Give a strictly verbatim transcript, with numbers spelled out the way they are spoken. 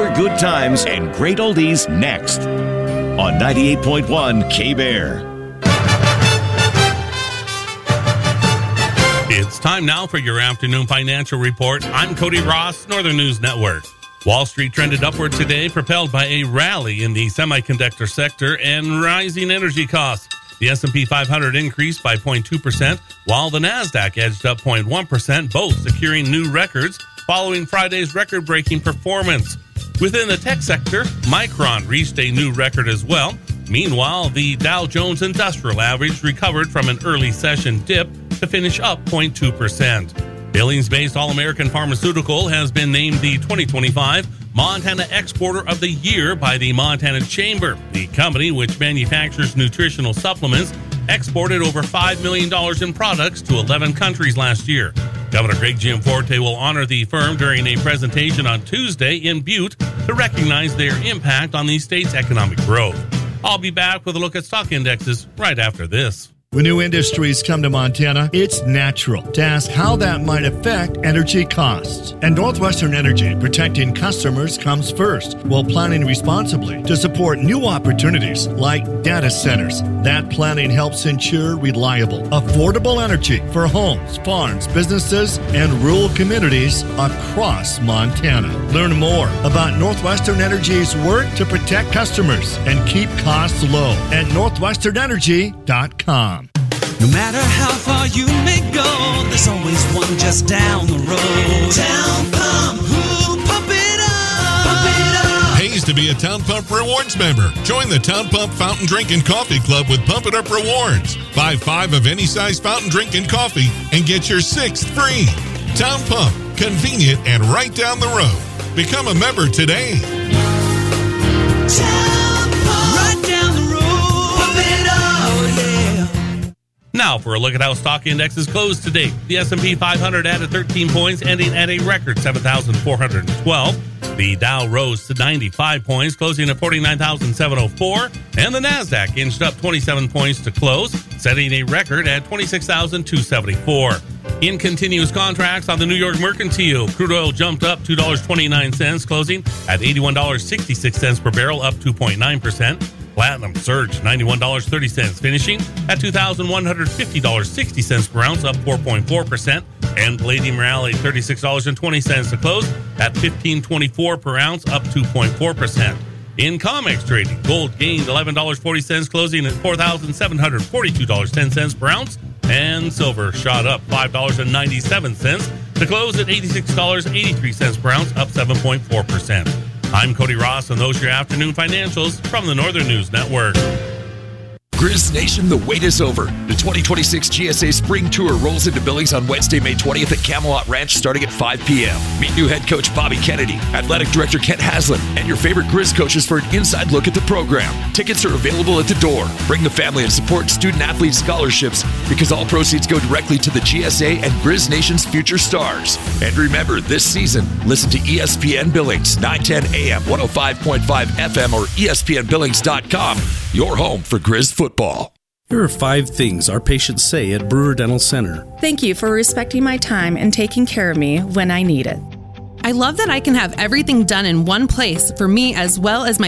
More good times and great oldies next on ninety-eight point one K-Bear. It's time now for your afternoon financial report. I'm Cody Ross, Northern News Network. Wall Street trended upward today, propelled by a rally in the semiconductor sector and rising energy costs. The S and P five hundred increased by zero point two percent, while the NASDAQ edged up zero point one percent, both securing new records following Friday's record-breaking performance. Within the tech sector, Micron reached a new record as well. Meanwhile, the Dow Jones Industrial Average recovered from an early session dip to finish up zero point two percent. Billings-based All-American Pharmaceutical has been named the twenty twenty-five Montana Exporter of the Year by the Montana Chamber. The company, which manufactures nutritional supplements, exported over five million dollars in products to eleven countries last year. Governor Greg Gianforte will honor the firm during a presentation on Tuesday in Butte to recognize their impact on the state's economic growth. I'll be back with a look at stock indexes right after this. When new industries come to Montana, it's natural to ask how that might affect energy costs. And Northwestern Energy, protecting customers, comes first while planning responsibly to support new opportunities like data centers. That planning helps ensure reliable, affordable energy for homes, farms, businesses, and rural communities across Montana. Learn more about Northwestern Energy's work to protect customers and keep costs low at northwestern energy dot com. No matter how far you may go, there's always one just down the road. Town Pump, who pump it up, pump it up. Pays to be a Town Pump Rewards member. Join the Town Pump Fountain Drink and Coffee Club with Pump It Up Rewards. Buy five of any size fountain drink and coffee and get your sixth free. Town Pump, convenient and right down the road. Become a member today. Town Pump, right down the road. Pump it up, oh yeah. Now for a look at how stock indexes closed today. The S and P five hundred added thirteen points, ending at a record seven thousand four hundred twelve. The Dow rose to ninety-five points, closing at forty-nine thousand seven hundred four. And the NASDAQ inched up twenty-seven points to close, setting a record at twenty-six thousand two hundred seventy-four. In continuous contracts on the New York Mercantile, crude oil jumped up two dollars and twenty-nine cents, closing at eighty-one dollars and sixty-six cents per barrel, up two point nine percent. Platinum surged ninety-one dollars and thirty cents, finishing at two thousand one hundred fifty dollars and sixty cents per ounce, up four point four percent. And palladium rallied thirty-six dollars and twenty cents to close at fifteen twenty-four per ounce, up two point four percent. In COMEX trading, gold gained eleven dollars and forty cents, closing at four thousand seven hundred forty-two dollars and ten cents per ounce. And silver shot up five dollars and ninety-seven cents to close at eighty-six dollars and eighty-three cents per ounce, up seven point four percent. I'm Cody Ross, and those are your afternoon financials from the Northern News Network. Grizz Nation, the wait is over. The twenty twenty-six G S A Spring Tour rolls into Billings on Wednesday, May twentieth at Camelot Ranch starting at five p.m. Meet new head coach Bobby Kennedy, athletic director Kent Haslam, and your favorite Grizz coaches for an inside look at the program. Tickets are available at the door. Bring the family and support student-athlete scholarships because all proceeds go directly to the G S A and Grizz Nation's future stars. And remember, this season, listen to E S P N Billings, nine ten a.m., one oh five point five F M, or E S P N Billings dot com, your home for Grizz football. Here are five things our patients say at Brewer Dental Center. Thank you for respecting my time and taking care of me when I need it. I love that I can have everything done in one place for me as well as my